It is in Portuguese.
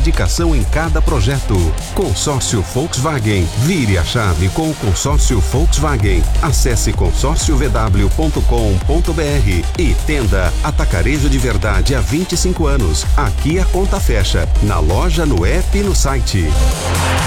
dedicação em cada projeto. Consórcio Volkswagen. Vire a chave com o consórcio Volkswagen. Acesse consórciovw.com.br e Tenda Atacarejo de Verdade há 25 anos. Aqui a conta fecha. Na loja, no app e no site.